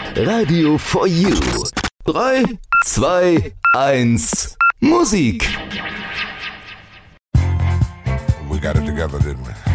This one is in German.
Radio for You. 3, 2, 1, Musik. We got it together, didn't we?